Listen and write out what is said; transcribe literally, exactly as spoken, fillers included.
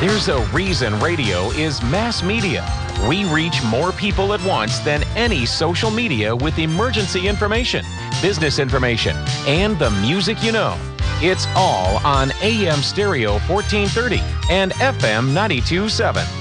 There's a reason radio is mass media. We reach more people at once than any social media with emergency information, business information, and the music you know. It's all on A M Stereo fourteen thirty and F M ninety-two point seven.